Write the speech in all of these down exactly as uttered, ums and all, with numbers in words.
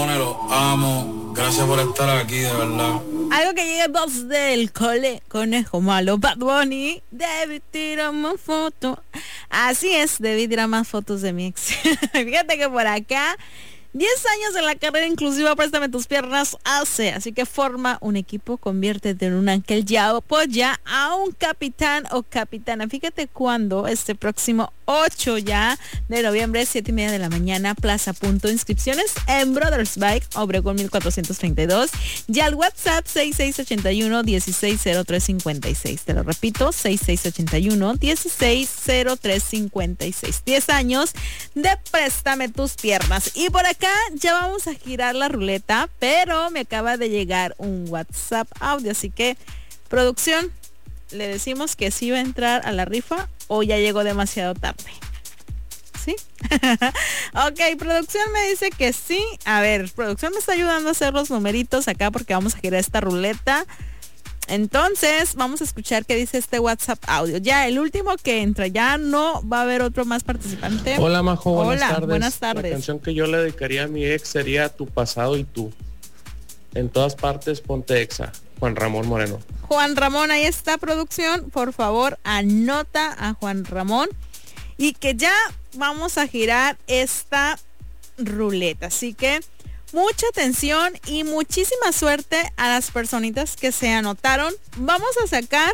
cojones, los amo. Gracias por estar aquí, de verdad. Algo que llegue voz del cole, conejo malo, Bad Bunny. Debí tirar más fotos. Así es, debí tirar más fotos de mi ex. Fíjate que por acá, diez años en la carrera inclusiva, préstame tus piernas, hace. Así que forma un equipo, conviértete en un ángel, ya apoya a un capitán o capitana. Fíjate cuándo, este próximo ocho ya de noviembre, siete y media de la mañana, Plaza Punto. Inscripciones en Brothers Bike, Obregón mil cuatrocientos treinta y dos. Y al WhatsApp seis seis ocho uno, uno seis cero tres cinco seis. Te lo repito, seis seis ocho uno, uno seis cero tres cinco seis. diez años de préstame tus piernas. Y por acá ya vamos a girar la ruleta, pero me acaba de llegar un WhatsApp audio, así que producción, le decimos que sí va a entrar a la rifa o ya llegó demasiado tarde. ¿Sí? Ok, producción me dice que sí. A ver, producción me está ayudando a hacer los numeritos acá porque vamos a girar esta ruleta. Entonces, vamos a escuchar qué dice este WhatsApp audio. Ya, el último que entra, ya no va a haber otro más participante. Hola, Majo, buenas Hola, tardes. buenas tardes. La canción que yo le dedicaría a mi ex sería Tu pasado y tú. En todas partes, ponte exa. Juan Ramón Moreno. Juan Ramón, ahí está, producción. Por favor, anota a Juan Ramón. Y que ya vamos a girar esta ruleta. Así que mucha atención y muchísima suerte a las personitas que se anotaron. Vamos a sacar,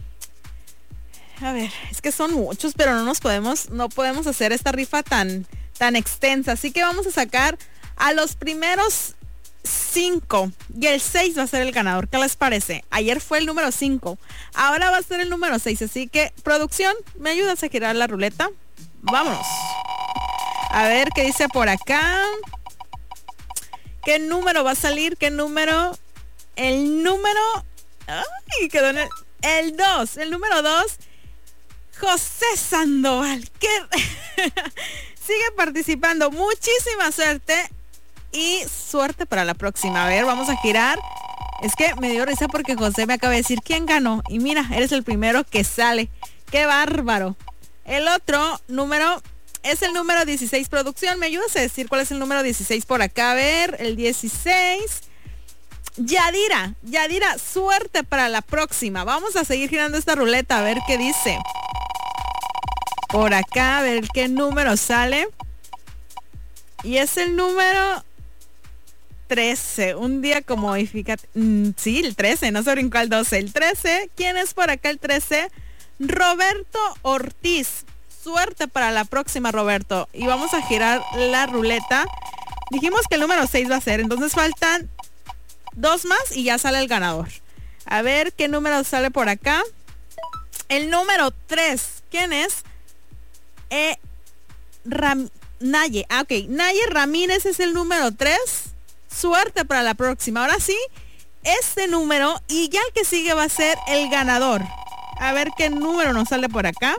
a ver, es que son muchos, pero no nos podemos, no podemos hacer esta rifa tan, tan extensa. Así que vamos a sacar a los primeros cinco y el seis va a ser el ganador. ¿Qué les parece? Ayer fue el número cinco, ahora va a ser el número seis. Así que, producción, ¿me ayudas a girar la ruleta? Vámonos. A ver qué dice por acá. ¿Qué número va a salir? ¿Qué número? El número... ¡Ay! Quedó en el... El dos. El número dos. José Sandoval. ¿Qué? Sigue participando. Muchísima suerte. Y suerte para la próxima. A ver, vamos a girar. Es que me dio risa porque José me acaba de decir quién ganó. Y mira, eres el primero que sale. ¡Qué bárbaro! El otro número... es el número dieciséis, producción. ¿Me ayudas a decir cuál es el número dieciséis por acá? A ver, el dieciséis. Yadira, Yadira, suerte para la próxima. Vamos a seguir girando esta ruleta a ver qué dice. Por acá, a ver qué número sale. Y es el número trece. Un día como hoy, fíjate. Mm, sí, el trece, no se brincó al doce. El trece, ¿quién es por acá el trece? Roberto Ortiz. Suerte para la próxima, Roberto. Y vamos a girar la ruleta. Dijimos que el número seis va a ser, entonces faltan dos más y ya sale el ganador. A ver qué número sale por acá. El número tres, ¿quién es? Eh, Ram Naye. Ah, ok. Naye Ramírez es el número tres. Suerte para la próxima. Ahora sí, este número y ya el que sigue va a ser el ganador. A ver qué número nos sale por acá.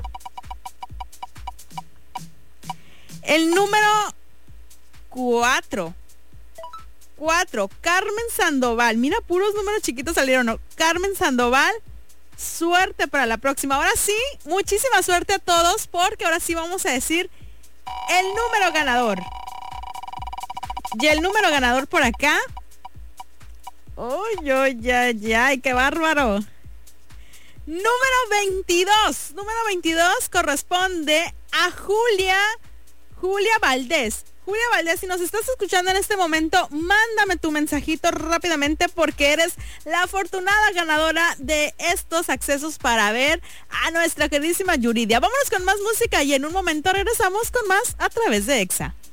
El número cuatro. cuatro. Carmen Sandoval. Mira, puros números chiquitos salieron, ¿no? Carmen Sandoval. Suerte para la próxima. Ahora sí, muchísima suerte a todos porque ahora sí vamos a decir el número ganador. Y el número ganador por acá. ¡Uy, uy, ay, ay! ¡Qué bárbaro! Número veintidós. Número veintidós corresponde a Julia... Julia Valdés. Julia Valdés, si nos estás escuchando en este momento, mándame tu mensajito rápidamente porque eres la afortunada ganadora de estos accesos para ver a nuestra queridísima Yuridia. Vámonos con más música y en un momento regresamos con más a través de Exa.